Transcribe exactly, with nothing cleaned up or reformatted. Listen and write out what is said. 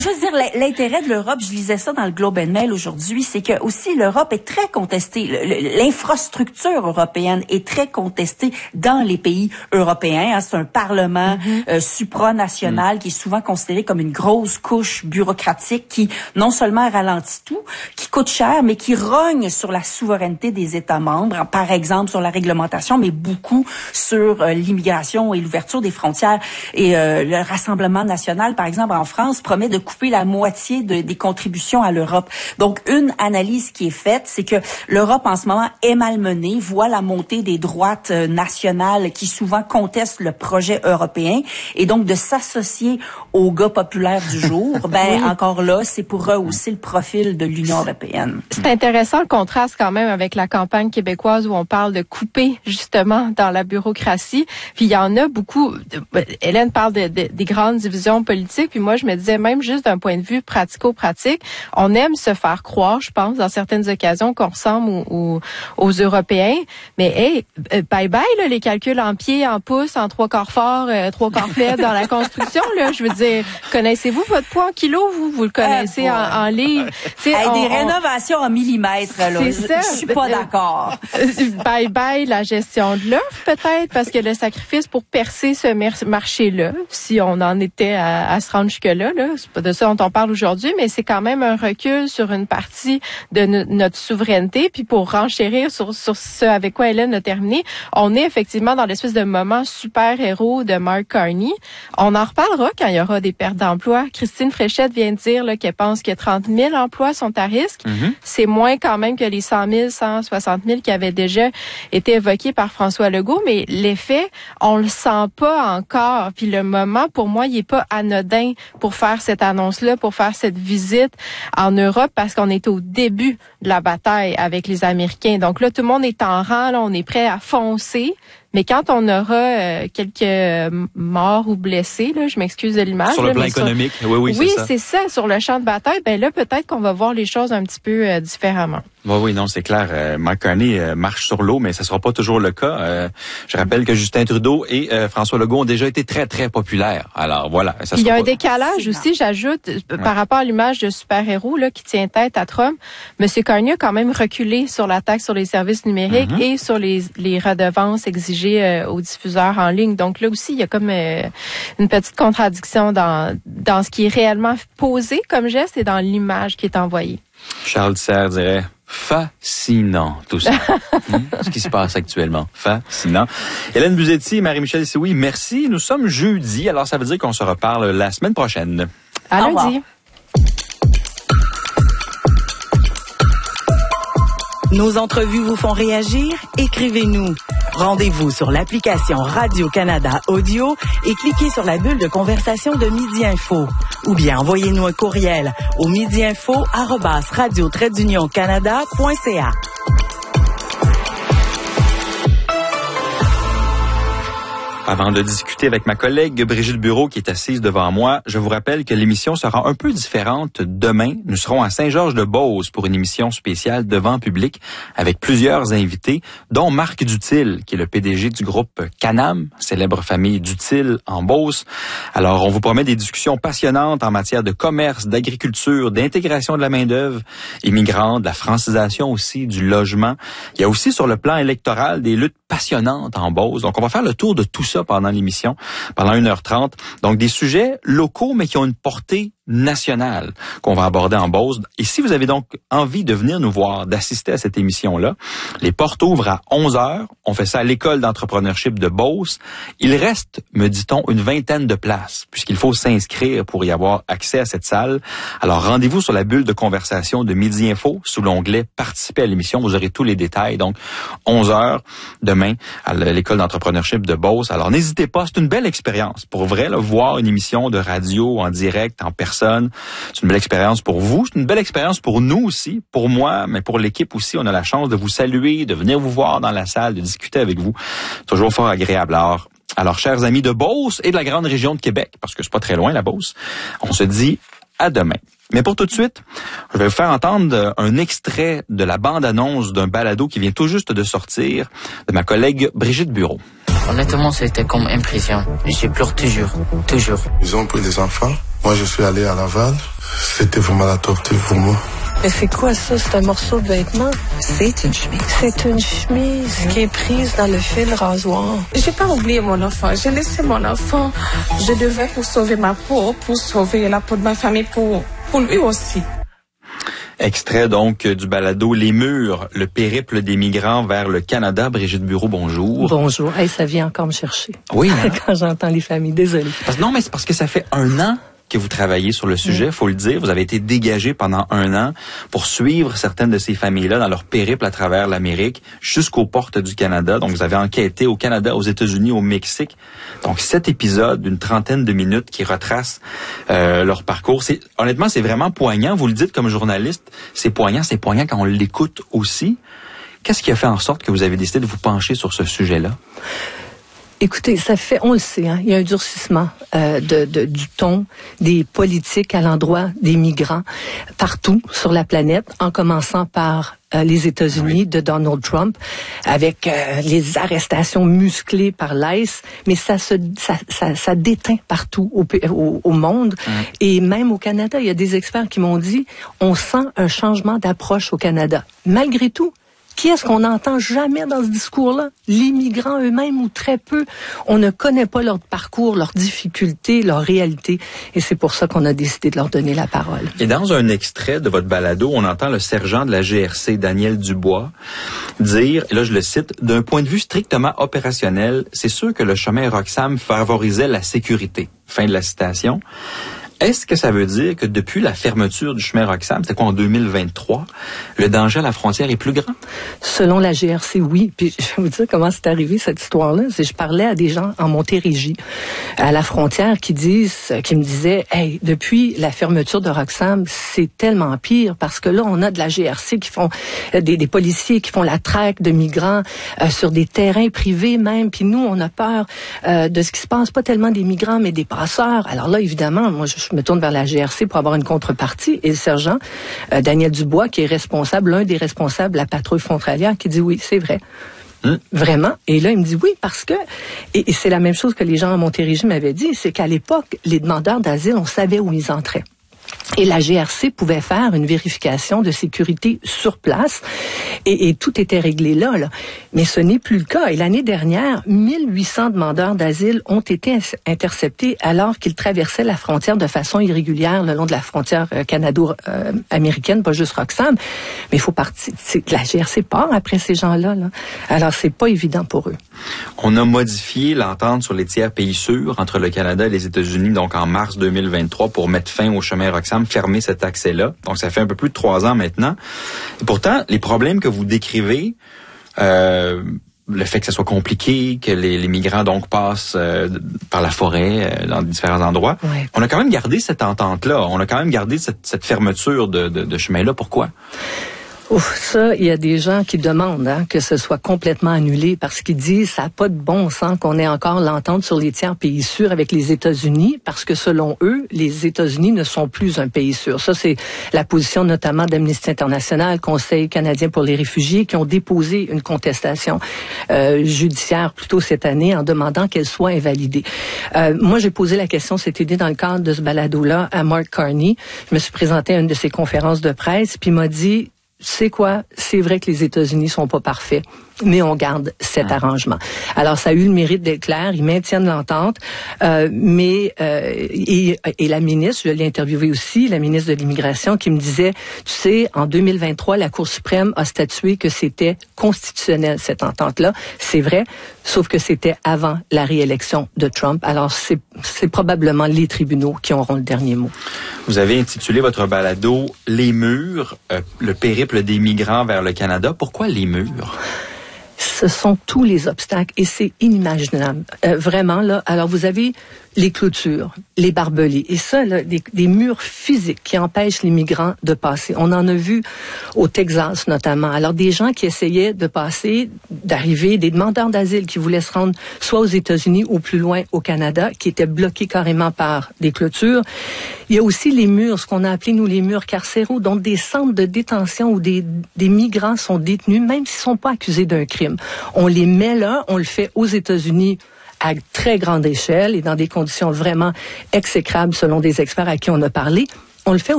Je veux dire, l'intérêt de l'Europe, je lisais ça dans le Globe and Mail aujourd'hui, c'est que aussi l'Europe est très contestée. L'infrastructure européenne est très contestée dans les pays européens. C'est un parlement mm-hmm. euh, supranational mm. qui est souvent considéré comme une grosse couche bureaucratique qui non seulement ralentit tout, qui coûte cher, mais qui rogne sur la souveraineté des États membres, par exemple sur la réglementation, mais beaucoup sur euh, l'immigration et l'ouverture des frontières. Et euh, le Rassemblement national, par exemple, en France, promet de couper la moitié de, des contributions à l'Europe. Donc, une analyse qui est faite, c'est que l'Europe, en ce moment, est malmenée, voit la montée des droites euh, nationales qui souvent contestent le projet européen. Et donc, de s'associer aux gars populaires du jour, ben, oui. encore là, c'est pour rehausser le profil de l'Union européenne. C'est intéressant le contraste quand même avec la campagne québécoise où on parle de couper, justement, dans la bureaucratie. Puis, il y en a beaucoup. Hélène parle de, de, des grandes divisions politiques. Puis moi, je me disais, même juste d'un point de vue pratico-pratique, on aime se faire croire, je pense, dans certaines occasions qu'on ressemble aux, aux, aux Européens. Mais hey, bye-bye, là, les calculs en pieds, en pouces, en trois quarts forts, euh, trois quarts faibles dans la construction. Là, je veux dire, connaissez-vous votre poids en kilos? Vous, vous le connaissez euh, en, en livres. Hey, on, des on, rénovations en millimètres, là. C'est je, ça. Je suis pas d'accord. Bye-bye la gestion de l'offre, peut-être, parce que le sacrifice pour percer ce marché-là, si on en était à, à se rendre jusque-là, là, c'est pas de ça dont on parle aujourd'hui, mais c'est quand même un recul sur une partie de no- notre souveraineté. Puis pour renchérir sur, sur ce avec quoi Hélène a terminé, on est effectivement dans l'espèce de moment super-héros de Mark Carney. On en reparlera quand il y aura des pertes d'emplois. Christine Fréchette vient de dire là, qu'elle pense que trente mille emplois sont à risque. Mm-hmm. C'est moins quand même que les cent mille, cent soixante mille qui avaient déjà été évoqués par François Legault, mais l'effet, on le sent pas encore. Puis le moment, pour moi, il est pas anodin pour faire cette annonce-là, pour faire cette visite en Europe, parce qu'on est au début de la bataille avec les Américains. Donc là, tout le monde est en rang, là, on est prêt à foncer. Mais quand on aura euh, quelques morts ou blessés, là, je m'excuse de l'image. Sur le là, plan mais économique, sur... oui, oui, oui, c'est ça. c'est ça, sur le champ de bataille, ben là, peut-être qu'on va voir les choses un petit peu euh, différemment. Oui, oui, non, c'est clair. Euh, Mark Carney euh, marche sur l'eau, mais ça sera pas toujours le cas. Euh, je rappelle que Justin Trudeau et euh, François Legault ont déjà été très, très populaires. Alors, voilà. Ça Il y a un pas... décalage aussi, j'ajoute, ouais. par rapport à l'image de super-héros là qui tient tête à Trump. M. Carney a quand même reculé sur la taxe sur les services numériques mm-hmm. et sur les, les redevances exigées euh, aux diffuseurs en ligne. Donc là aussi, il y a comme euh, une petite contradiction dans, dans ce qui est réellement posé comme geste et dans l'image qui est envoyée. Charles Serre dirait fascinant tout ça. hum, ce qui se passe actuellement. Fascinant. Hélène Buzetti et Marie-Michel Sioui, merci. Nous sommes jeudi, alors ça veut dire qu'on se reparle la semaine prochaine. À lundi. Nos entrevues vous font réagir? Écrivez-nous. Rendez-vous sur l'application Radio-Canada Audio et cliquez sur la bulle de conversation de Midi Info. Ou bien envoyez-nous un courriel au midiinfo arobase radio trait d'union canada point c a. Avant de discuter avec ma collègue Brigitte Bureau qui est assise devant moi, je vous rappelle que l'émission sera un peu différente demain. Nous serons à Saint-Georges-de-Beauce pour une émission spéciale devant public avec plusieurs invités, dont Marc Dutil, qui est le P D G du groupe Canam, célèbre famille Dutil en Beauce. Alors, on vous promet des discussions passionnantes en matière de commerce, d'agriculture, d'intégration de la main-d'œuvre immigrante, de la francisation aussi, du logement. Il y a aussi sur le plan électoral des luttes passionnantes en Beauce. Donc, on va faire le tour de tout ça pendant l'émission, pendant une heure trente. Donc, des sujets locaux, mais qui ont une portée nationale qu'on va aborder en Beauce. Et si vous avez donc envie de venir nous voir, d'assister à cette émission-là, les portes ouvrent à onze heures. On fait ça à l'école d'entrepreneurship de Beauce. Il reste, me dit-on, une vingtaine de places, puisqu'il faut s'inscrire pour y avoir accès à cette salle. Alors, rendez-vous sur la bulle de conversation de Midi Info, sous l'onglet « Participer à l'émission ». Vous aurez tous les détails. Donc, onze heures demain à l'école d'entrepreneurship de Beauce. Alors, n'hésitez pas. C'est une belle expérience. Pour vrai, là, voir une émission de radio en direct, en personne, c'est une belle expérience pour vous. C'est une belle expérience pour nous aussi, pour moi, mais pour l'équipe aussi. On a la chance de vous saluer, de venir vous voir dans la salle, de discuter avec vous. Toujours fort agréable. Alors, alors chers amis de Beauce et de la grande région de Québec, parce que c'est pas très loin la Beauce, on se dit à demain. Mais pour tout de suite, je vais vous faire entendre un extrait de la bande-annonce d'un balado qui vient tout juste de sortir de ma collègue Brigitte Bureau. Honnêtement, c'était comme une prison. Je pleure toujours, toujours. Ils ont pris les enfants. Moi, je suis allé à Laval. C'était vraiment la torture pour moi. Mais c'est quoi ça? C'est un morceau de vêtement? C'est une chemise. C'est une chemise mmh. qui est prise dans le fil rasoir. J'ai pas oublié mon enfant. J'ai laissé mon enfant. Je devais pour sauver ma peau, pour sauver la peau de ma famille, pour, pour lui aussi. Extrait donc du balado Les Murs, le périple des migrants vers le Canada. Brigitte Bureau, bonjour. Bonjour. Hey, ça vient encore me chercher. Oui. Hein? Quand j'entends les familles, désolée. Parce, non, mais c'est parce que ça fait un an que vous travaillez sur le sujet, mmh. faut le dire. Vous avez été dégagé pendant un an pour suivre certaines de ces familles-là dans leur périple à travers l'Amérique jusqu'aux portes du Canada. Donc, vous avez enquêté au Canada, aux États-Unis, au Mexique. Donc, cet épisode d'une trentaine de minutes qui retrace euh, leur parcours. C'est, honnêtement, c'est vraiment poignant. Vous le dites comme journaliste, c'est poignant. C'est poignant quand on l'écoute aussi. Qu'est-ce qui a fait en sorte que vous avez décidé de vous pencher sur ce sujet-là? Écoutez, ça fait, on le sait, hein, il y a un durcissement euh, de, de, du ton des politiques à l'endroit des migrants partout sur la planète, en commençant par euh, les États-Unis oui. de Donald Trump, avec euh, les arrestations musclées par l'I C E, mais ça se ça, ça, ça déteint partout au, au, au monde. Mmh. Et même au Canada, il y a des experts qui m'ont dit, on sent un changement d'approche au Canada. Malgré tout, qui est-ce qu'on n'entend jamais dans ce discours-là? Les migrants eux-mêmes ou très peu. On ne connaît pas leur parcours, leurs difficultés, leur réalité. Et c'est pour ça qu'on a décidé de leur donner la parole. Et dans un extrait de votre balado, on entend le sergent de la G R C, Daniel Dubois, dire, et là je le cite, « D'un point de vue strictement opérationnel, c'est sûr que le chemin Roxham favorisait la sécurité. » Fin de la citation. Est-ce que ça veut dire que depuis la fermeture du chemin Roxham, c'est quoi en deux mille vingt-trois, le danger à la frontière est plus grand? Selon la G R C, oui. Puis je vais vous dire comment c'est arrivé cette histoire-là. C'est je parlais à des gens en Montérégie, à la frontière, qui disent, qui me disaient, hey, depuis la fermeture de Roxham, c'est tellement pire parce que là, on a de la G R C qui font des, des policiers qui font la traque de migrants euh, sur des terrains privés même. Puis nous, on a peur euh, de ce qui se passe, pas tellement des migrants, mais des passeurs. Alors là, évidemment, moi, je Je me tourne vers la G R C pour avoir une contrepartie. Et le sergent euh, Daniel Dubois, qui est responsable, l'un des responsables de la patrouille frontalière, qui dit oui, c'est vrai. Hum. Vraiment. Et là, il me dit oui parce que, et, et c'est la même chose que les gens à Montérégie m'avaient dit, c'est qu'à l'époque, les demandeurs d'asile, on savait où ils entraient. Et la G R C pouvait faire une vérification de sécurité sur place et, et tout était réglé là, là. Mais ce n'est plus le cas. Et l'année dernière, mille huit cents demandeurs d'asile ont été interceptés alors qu'ils traversaient la frontière de façon irrégulière le long de la frontière euh, canado-américaine, pas juste Roxham. Mais il faut partir. La G R C part après ces gens-là, là. Alors, c'est pas évident pour eux. On a modifié l'entente sur les tiers pays sûrs entre le Canada et les États-Unis, donc en mars deux mille vingt-trois, pour mettre fin au chemin Roxham, fermer cet accès-là. Donc, ça fait un peu plus de trois ans maintenant. Et pourtant, les problèmes que vous décrivez, euh, le fait que ça soit compliqué, que les, les migrants donc passent euh, par la forêt, euh, dans différents endroits, ouais. On a quand même gardé cette entente-là. On a quand même gardé cette, cette fermeture de, de, de chemin-là. Pourquoi? Ouf, ça, il y a des gens qui demandent hein, que ce soit complètement annulé parce qu'ils disent ça n'a pas de bon sens qu'on ait encore l'entente sur les tiers pays sûrs avec les États-Unis parce que selon eux, les États-Unis ne sont plus un pays sûr. Ça, c'est la position notamment d'Amnesty International, Conseil canadien pour les réfugiés, qui ont déposé une contestation euh, judiciaire plus tôt cette année en demandant qu'elle soit invalidée. Euh, moi, j'ai posé la question cet été dans le cadre de ce balado-là à Mark Carney. Je me suis présenté à une de ses conférences de presse, puis il m'a dit c'est quoi? C'est vrai que les États-Unis sont pas parfaits, mais on garde cet ah. arrangement. Alors, ça a eu le mérite d'être clair. Ils maintiennent l'entente, euh, mais euh, et, et la ministre, je l'ai interviewée aussi, la ministre de l'Immigration, qui me disait, tu sais, en deux mille vingt-trois, la Cour suprême a statué que c'était constitutionnel, cette entente-là. C'est vrai, sauf que c'était avant la réélection de Trump. Alors, c'est, c'est probablement les tribunaux qui auront le dernier mot. Vous avez intitulé votre balado « Les murs, euh, le périple des migrants vers le Canada ». Pourquoi les murs? Ce sont tous les obstacles et c'est inimaginable. Euh, vraiment, là, alors vous avez les clôtures, les barbelés, et ça, là, des, des murs physiques qui empêchent les migrants de passer. On en a vu au Texas, notamment. Alors, des gens qui essayaient de passer, d'arriver, des demandeurs d'asile qui voulaient se rendre soit aux États-Unis ou plus loin au Canada, qui étaient bloqués carrément par des clôtures. Il y a aussi les murs, ce qu'on a appelé, nous, les murs carcéraux, donc des centres de détention où des, des migrants sont détenus, même s'ils ne sont pas accusés d'un crime. On les met là, on le fait aux États-Unis à très grande échelle et dans des conditions vraiment exécrables selon des experts à qui on a parlé. On le fait